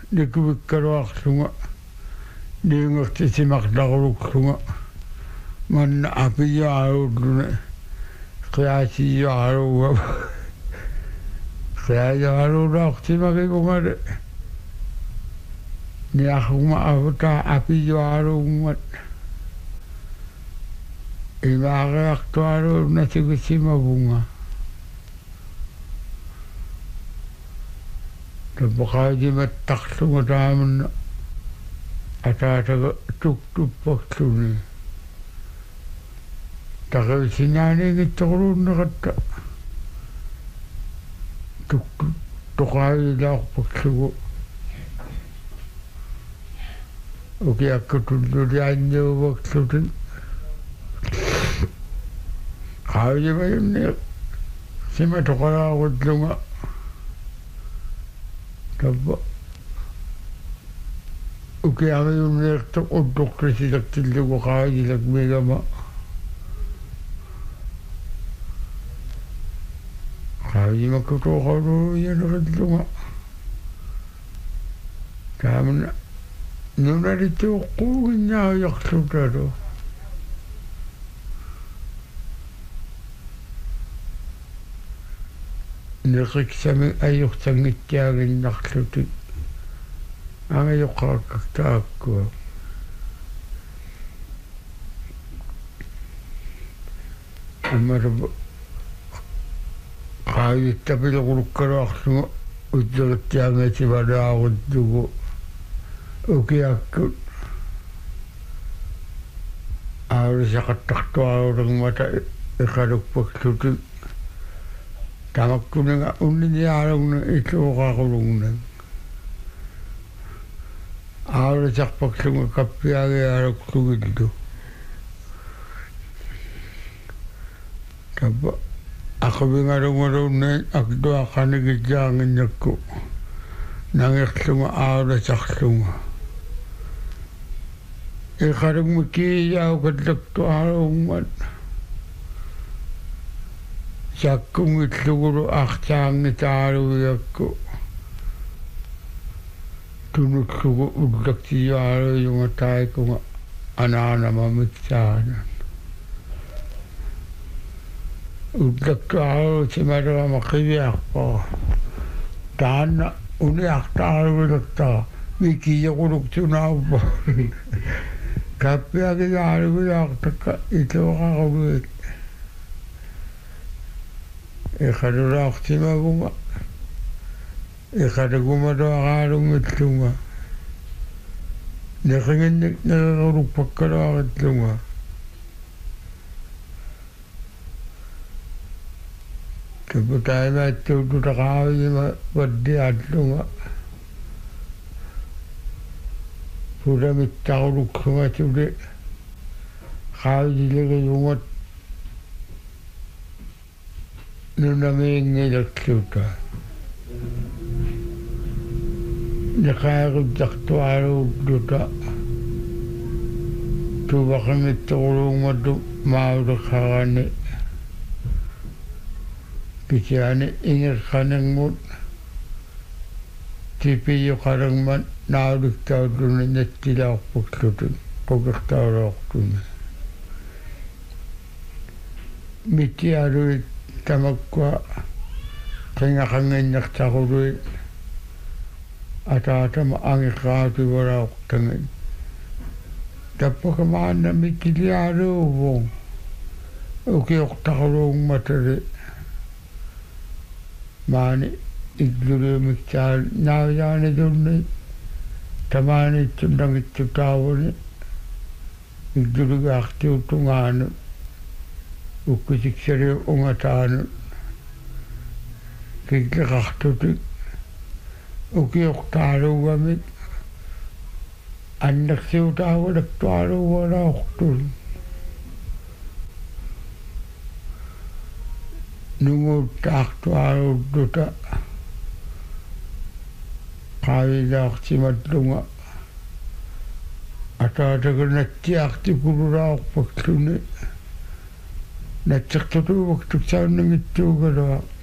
nikuvikkaruarlunga niungertisimarlarulukluga manna apiyaarulune qiasiyaarugga qiasiyaarulaartimagivungale niarruma avuta apiyaaruggat imaareartualu natigisimavunga tapaqaadimattarlunga taamanna ataataga tuktupparluni taqavisinaaniingittoquluunneqatta toqaayilaarparlugu ukiakkatulluliaanniuvarlutin qaavimayunni sima toqalaarullunga tappa ukiamayunneertoq uttoqlisilertillugu qaavillak migama qaavimakkutoqaluuyanerillunga taamana nunalittuuqquuginnaajaqlutalu niqiksami ajurtangittiaginnarlutik angajoqqarakkaktaakkuа ammarpa qaavittapilequlukkaluarluga utterittiangativalaaruttugu ukiakkut aarisaqattartuarulangmata iqalukpaklutik tamakkunanga unniniaalugna ituuqaqulugna aarisarpakluga kappiagiaalukklugillu tappa aqavingalungaluunne aktuaqanigitjaanginnakku nangerlunga aarisarlunga iqalugmikkiiyaukallaktuarugmat sakkungillugulu artaangitaaluiakku tunullugu ullaktiyaaluiyunga taikunga anaanamamitsaana ullaktuaalu simalama qiviarpaa taanna uniartaaluilaktaa mikkiiyaquluktunaappa kappiagiyaaluiartakka ituoqaquluit iqalulaartimavunga iqalugumaluaqaalungillunga niqinginnik niqerulukpakkaluarillunga taputaimaattuututaqaavima waddiaallunga pulamittarullunga tuli qaaviligiyungat nunamiingilakluta niqaaruttartualuulluta tuvaqangittoquluungmatu maauliqqarani kisiani ingeqqanangut tipiyuqalangman naaluktaulluni nattilaarpuklutun qukertauluortuni mittialuit tamakkua qingaqanginnertarului ataatama angiqqaativalauqtangit tappakamaanna mittiliaaluuvung ukiortaruluungmatali maani igluluumiktaal naaviyaanidunni tamaaniitsunnagitsutaavuni iglulugaartiutungaanu ukkisiksaliu ungataanu kikkeqartutik ukiortaaluugamik annersiutaavalaktualuuvalaortul nunguuttaartualuulluta qaavilaartimatlunga ataataganattiartikululaorpakluni natsertutuuvaktuksaannangittuugalua